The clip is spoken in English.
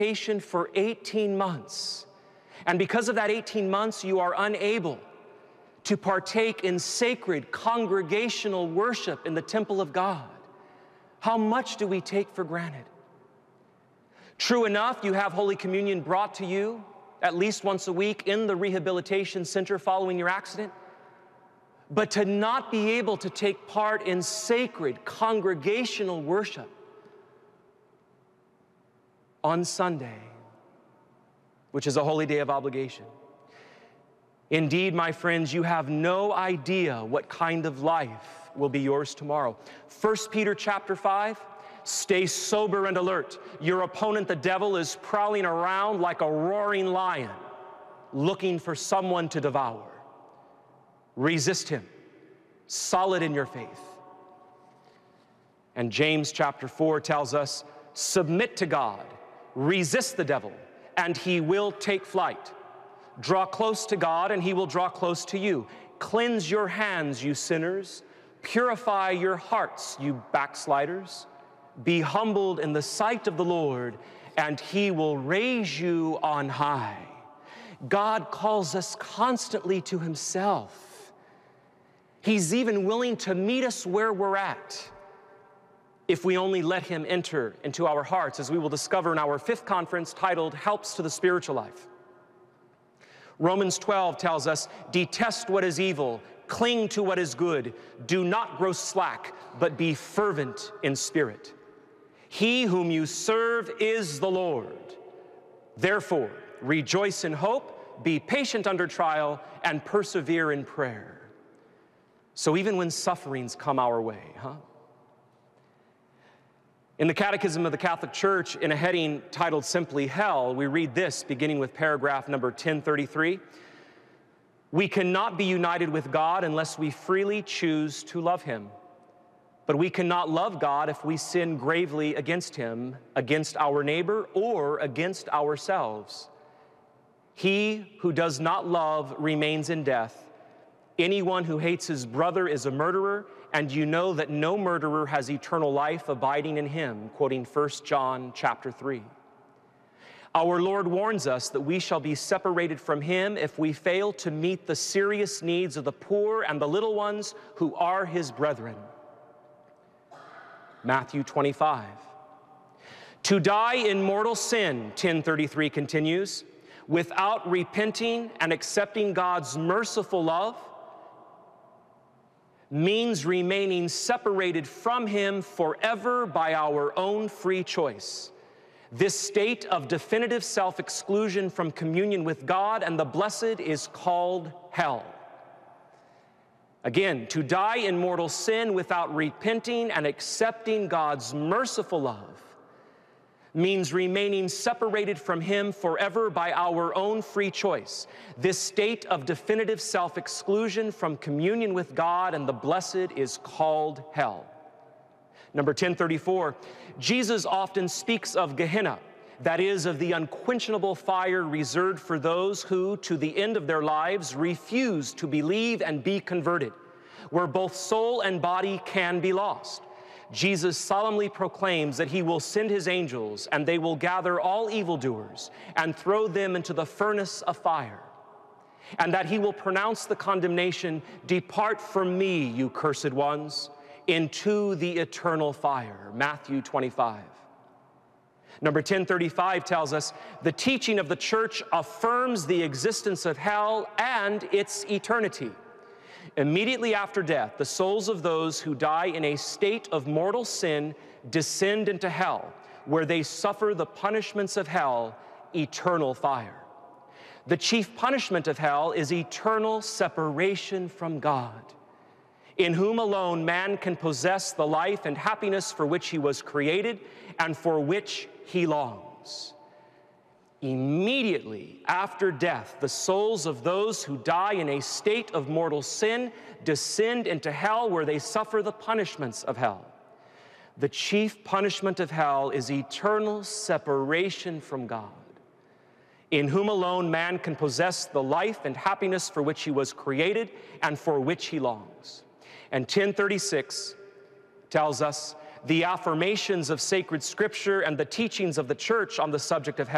patient for 18 months. And because of that 18 months, you are unable to partake in sacred congregational worship in the temple of God. How much do we take for granted? True enough, you have Holy Communion brought to you at least once a week in the rehabilitation center following your accident. But to not be able to take part in sacred congregational worship on Sunday, which is a holy day of obligation. Indeed, my friends, you have no idea what kind of life will be yours tomorrow. 1 Peter chapter 5, stay sober and alert. Your opponent, the devil, is prowling around like a roaring lion, looking for someone to devour. Resist him, solid in your faith. And James chapter 4 tells us, submit to God, resist the devil, and he will take flight. Draw close to God, and he will draw close to you. Cleanse your hands, you sinners. Purify your hearts, you backsliders. Be humbled in the sight of the Lord, and he will raise you on high. God calls us constantly to himself. He's even willing to meet us where we're at if we only let him enter into our hearts, as we will discover in our 5th conference titled Helps to the Spiritual Life. Romans 12 tells us, detest what is evil, cling to what is good, do not grow slack, but be fervent in spirit. He whom you serve is the Lord. Therefore, rejoice in hope, be patient under trial, and persevere in prayer. So even when sufferings come our way, In the Catechism of the Catholic Church, in a heading titled simply Hell, we read this, beginning with paragraph number 1033. We cannot be united with God unless we freely choose to love him. But we cannot love God if we sin gravely against him, against our neighbor, or against ourselves. He who does not love remains in death. Anyone who hates his brother is a murderer, and you know that no murderer has eternal life abiding in him, quoting 1 John chapter 3. Our Lord warns us that we shall be separated from him if we fail to meet the serious needs of the poor and the little ones who are his brethren. Matthew 25. To die in mortal sin, 1033 continues, without repenting and accepting God's merciful love, means remaining separated from him forever by our own free choice. This state of definitive self-exclusion from communion with God and the blessed is called hell. Again, to die in mortal sin without repenting and accepting God's merciful love means remaining separated from him forever by our own free choice. This state of definitive self-exclusion from communion with God and the blessed is called hell. Number 1034, Jesus often speaks of Gehenna, that is, of the unquenchable fire reserved for those who, to the end of their lives, refuse to believe and be converted, where both soul and body can be lost. Jesus solemnly proclaims that he will send his angels, and they will gather all evildoers and throw them into the furnace of fire, and that he will pronounce the condemnation, "Depart from me, you cursed ones, into the eternal fire." Matthew 25. Number 1035 tells us the teaching of the church affirms the existence of hell and its eternity. Immediately after death, the souls of those who die in a state of mortal sin descend into hell, where they suffer the punishments of hell, eternal fire. The chief punishment of hell is eternal separation from God, in whom alone man can possess the life and happiness for which he was created and for which he longs. Immediately after death, the souls of those who die in a state of mortal sin descend into hell, where they suffer the punishments of hell. The chief punishment of hell is eternal separation from God, in whom alone man can possess the life and happiness for which he was created and for which he longs. And 1036 tells us the affirmations of sacred scripture and the teachings of the church on the subject of hell